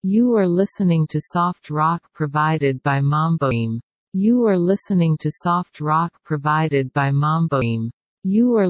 You are listening to soft rock provided by Mamboim. You are listening to soft rock provided by Mamboim. You are